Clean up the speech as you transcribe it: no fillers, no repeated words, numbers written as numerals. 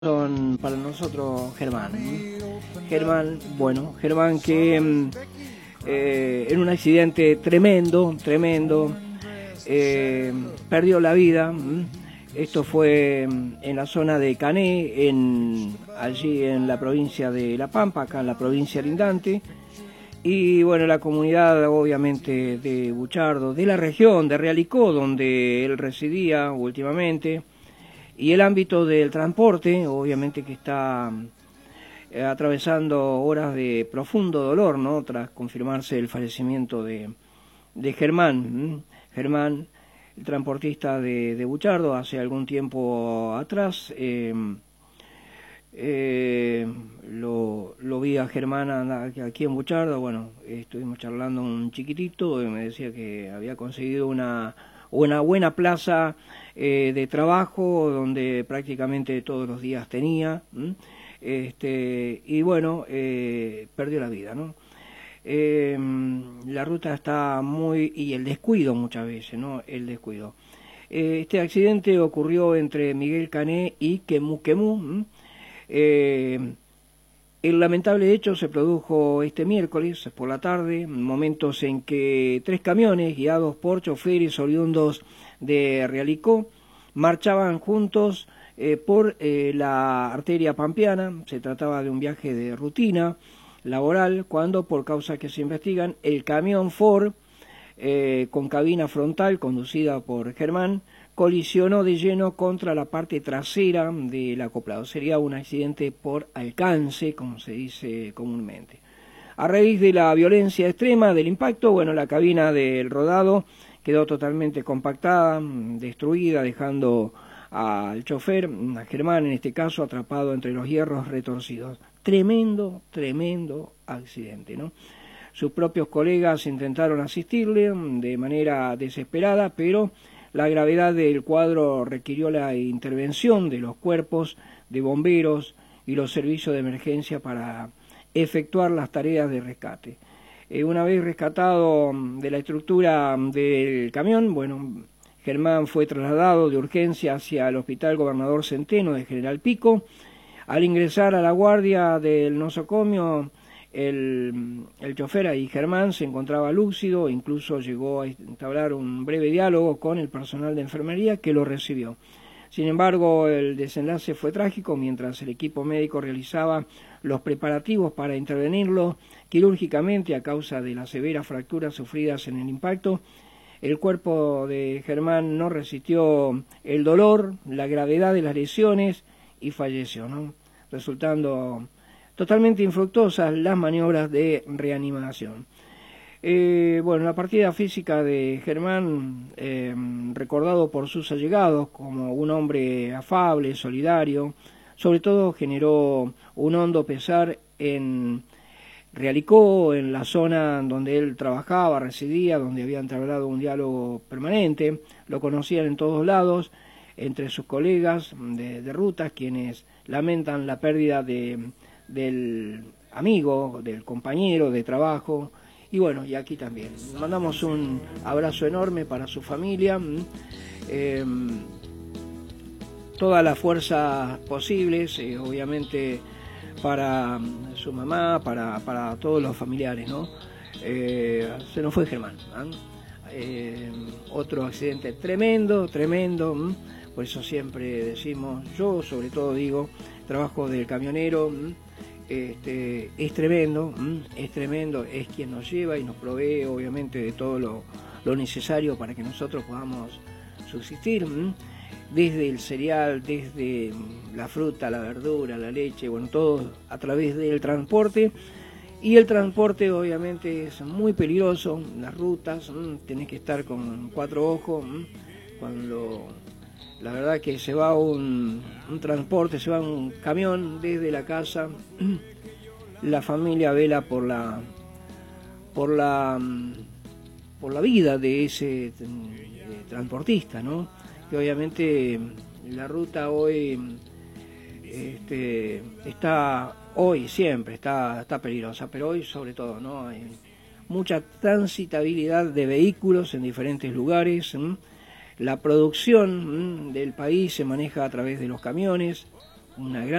Son para nosotros Germán. Germán, bueno, Germán que en un accidente tremendo, perdió la vida. Esto fue en la zona de Cané, allí en la provincia de La Pampa, acá en la provincia lindante. Y bueno, la comunidad obviamente de Buchardo, de la región de Realicó, donde él residía últimamente, y el ámbito del transporte, obviamente que está atravesando horas de profundo dolor, ¿no? Tras confirmarse el fallecimiento de Germán. Germán, el transportista de Buchardo, hace algún tiempo atrás, lo vi a Germán aquí en Buchardo. Bueno, estuvimos charlando un chiquitito y me decía que había conseguido una buena plaza de trabajo donde prácticamente todos los días tenía, y bueno, perdió la vida, ¿no? La ruta está y el descuido muchas veces, ¿no? El descuido. Este accidente ocurrió entre Miguel Cané y Quemú. El lamentable hecho se produjo este miércoles por la tarde, momentos en que 3 camiones guiados por choferes oriundos de Realicó marchaban juntos por la arteria pampeana. Se trataba de un viaje de rutina laboral cuando, por causas que se investigan, el camión Ford con cabina frontal conducida por Germán colisionó de lleno contra la parte trasera del acoplado. Sería un accidente por alcance, como se dice comúnmente. A raíz de la violencia extrema del impacto, bueno, la cabina del rodado quedó totalmente compactada, destruida, dejando al chofer, a Germán en este caso, atrapado entre los hierros retorcidos. Tremendo accidente, ¿no? Sus propios colegas intentaron asistirle de manera desesperada, pero la gravedad del cuadro requirió la intervención de los cuerpos de bomberos y los servicios de emergencia para efectuar las tareas de rescate. Una vez rescatado de la estructura del camión, bueno, Germán fue trasladado de urgencia hacia el Hospital Gobernador Centeno de General Pico. Al ingresar a la guardia del nosocomio, el chofer y Germán se encontraba lúcido, incluso llegó a entablar un breve diálogo con el personal de enfermería que lo recibió. Sin embargo, el desenlace fue trágico. Mientras el equipo médico realizaba los preparativos para intervenirlo quirúrgicamente a causa de las severas fracturas sufridas en el impacto, el cuerpo de Germán no resistió el dolor, la gravedad de las lesiones y falleció, ¿no? Resultando totalmente infructuosas las maniobras de reanimación. Bueno, la partida física de Germán, recordado por sus allegados como un hombre afable, solidario, sobre todo generó un hondo pesar en Realicó, en la zona donde él trabajaba, residía, donde había entablado un diálogo permanente. Lo conocían en todos lados, entre sus colegas de rutas, quienes lamentan la pérdida del amigo, del compañero de trabajo. Y bueno, y aquí también mandamos un abrazo enorme para su familia, todas las fuerzas posibles, obviamente para su mamá, para todos los familiares, ¿no? Se nos fue Germán, otro accidente tremendo, por eso siempre decimos, yo sobre todo digo, trabajo del camionero, es tremendo, es quien nos lleva y nos provee obviamente de todo lo necesario para que nosotros podamos subsistir, desde el cereal, desde la fruta, la verdura, la leche, bueno, todo a través del transporte. Y el transporte obviamente es muy peligroso, las rutas, tenés que estar con 4 ojos, cuando la verdad que se va un transporte, se va un camión desde la casa, la familia vela por la vida de ese transportista, ¿no? Que obviamente la ruta hoy siempre está peligrosa, pero hoy sobre todo, ¿no? Hay mucha transitabilidad de vehículos en diferentes lugares. La producción del país se maneja a través de los camiones, una gran